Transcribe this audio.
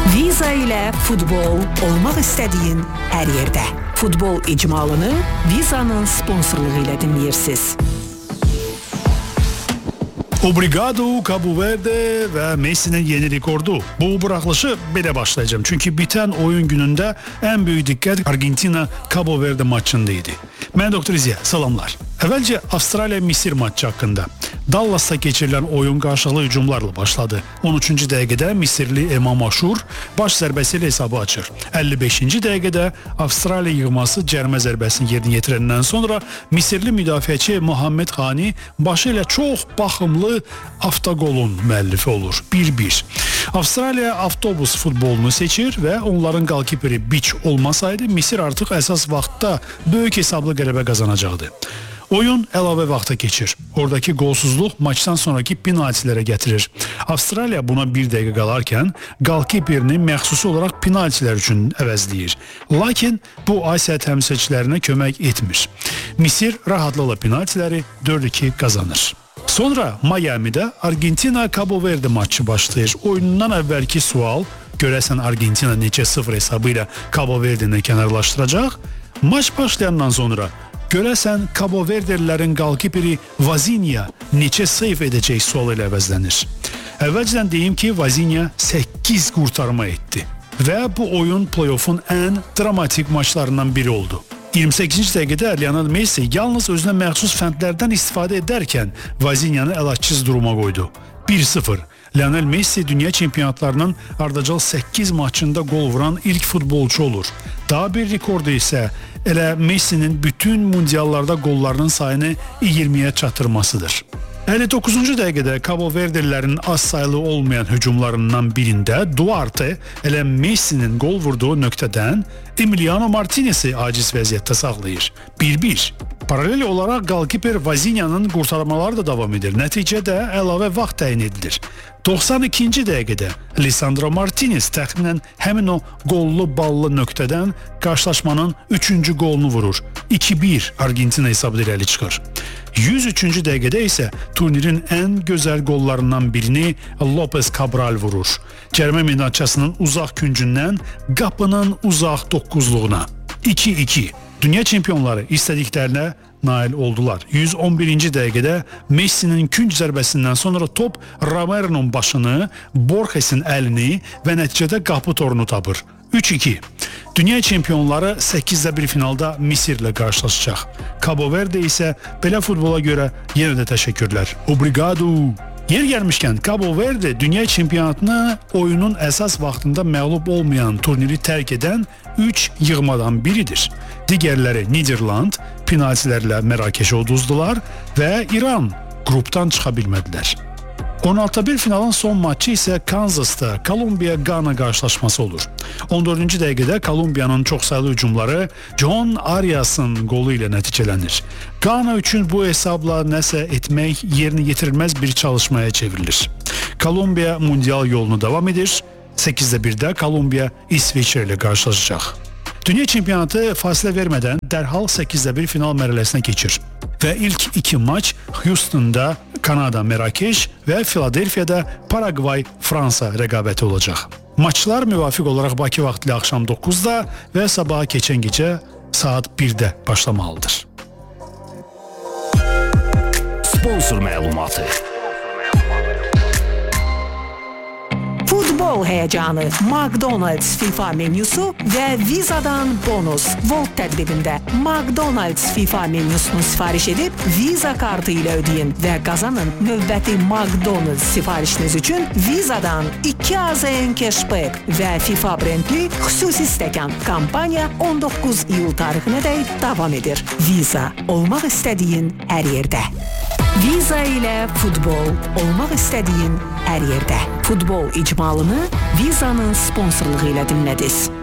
Viza ile futbol olmaq istədiyin hər yerdə. Futbol icmalını Viza'nın sponsorluğu ilə dinləyirsiniz. Obrigado Cabo Verde və Messi'nin yeni rekordu. Bu buraxılışı belə başlayacağım. Çünki bitən oyun günündə ən böyük diqqət Argentina Cabo Verde maçında idi. Mən Doktor İziya, salamlar. Əvvəlcə Avstraliya-Misir maçı haqqında. Dallas'ta keçirilən oyun qarşılıqlı hücumlarla başladı. 13-cü dəqiqədə Misirli Emam Aşur baş zərbəsi ilə hesabı açır. 55-ci dəqiqədə Avstraliya yığması cərimə zərbəsini yerinə yetirəndən sonra Misirli müdafiəçi Muhammed Xani başı ilə çox baxımlı avtogolun müəllifi olur. 1-1. Avstraliya avtobus futbolunu seçir və onların qalkiperi Biç olmasaydı Misir artıq əsas vaxtda böyük hesablı qələbə qazanacaqdı. Oyun əlavə vaxta keçir. Oradakı qolsuzluq maçdan sonraki penaltilərə gətirir. Avstraliya buna bir dəqiqə qalarkən qalkiperini məxsusi olaraq penaltilər üçün əvəzləyir. Lakin bu Asiya təmsilçilərinə kömək etmir. Misir rahatlıqla penaltiləri 4-2 qazanır. Sonra Miami'də Argentina-Cabo Verde maçı başlayır. Oyundan əvvəlki sual, görəsən Argentina neçə 0 hesabı ilə Cabo Verde'ni kənarlaşdıracaq? Maç başlayandan sonra görəsən Cabo Verdelilərin qalkiperi Vazinha neçə seyf edəcək sual ilə əvəzlənir. Əvvəlcədən deyim ki, Vazinha 8 qurtarma etdi və bu oyun play-off'un ən dramatik maçlarından biri oldu. 28-ci dəqiqədə Lionel Messi yalnız özünə məxsus fəndlərdən istifadə edərkən Vazinhanı əlacsız duruma qoydu. 1-0. Lionel Messi dünya çempionatlarının ardıcıl 8 maçında gol vuran ilk futbolçu olur. Daha bir rekordu isə elə Messi'nin bütün mundiallarda qollarının sayını 20'ye çatdırmasıdır. 59-cu dəqiqədə Cabo Verdelilərin az sayılı olmayan hücumlarından birində Duarte elə Messi'nin gol vurduğu nöqtədən Emiliano Martinez'i aciz vəziyyətdə saxlayır. 1-1. Paralel olaraq qalkiper Vazinhanın qurtarmaları da davam edir. Nəticədə əlavə vaxt təyin edilir. 92-ci dəqiqədə Lisandro Martinez təxminən həmin o qollu ballı nöqtədən qarşılaşmanın 3-cü qolunu vurur. 2-1 Argentina hesabı irəli çıxır. 103-cü dəqiqədə isə turnirin ən gözəl qollarından birini Lopez Cabral vurur. Cərimə meydançasının uzaq küncündən qapının uzaq 9'luğuna. 2-2. Dünya çempionları istədiklərinə nail oldular. 111-ci dəqiqədə Messi'nin künc zərbəsindən sonra top Romero'nun başını, Borges'in əlini və nəticədə qapı torunu tapır. 3-2. Dünya çempionları 8'də 1 finalda Misirlə qarşılaşacaq. Cabo Verde isə belə futbola görə yenə də təşəkkürlər. Obrigado. Yer gəlmişkən Cabo Verde dünya çempionatını oyunun əsas vaxtında məğlub olmayan turniri tərk edən 3 yığmadan biridir. Digərləri Niderland penaltilərlə Mərakeşə uduzdular və İran qrupdan çıxa bilmədilər. 16-1 finalın son maçı isə Kansas'ta Kolumbiya-Gana qarşılaşması olur. 14-cü dəqiqədə Kolumbiyanın çoxsaylı hücumları John Arias'ın qolu ilə nəticələnir. Gana üçün bu hesabla nəsə etmək yerinə yetirilməz bir çalışmaya çevrilir. Kolumbiya mundial yolunu davam edir. 8'də 1'də Kolumbiya İsveçrə ilə qarşılaşacaq. Dünya çempionatı fasilə vermədən dərhal 8'də 1 final mərhələsinə keçir. Və ilk 2 maç Houston'da Kanada Mərakeş və Filadelfiyada Paragvay Fransa rəqabəti olacaq. Maçlar müvafiq olaraq Bakı vaxtı ilə axşam 9'da və sabaha keçən gecə saat 1'də başlamalıdır. Sponsor məlumatı. Futbol heyecanı, McDonald's FIFA menüsü və Viza'dan bonus. Volt tədbirində McDonald's FIFA menüsünü sifariş edib Visa kartı ilə ödeyin və qazanın. Növbəti McDonald's sifarişiniz üçün Viza'dan 2 AZN cashback və FIFA brendli xüsusi stəkan. Kampaniya 19 iyul tarixinə dək davam edir. Visa, olmaq istədiyin hər yerdə. Viza ilə futbol olmaq istədiyin hər yerdə. Futbol icmalını Viza'nın sponsorluğu ilə dinlədiniz.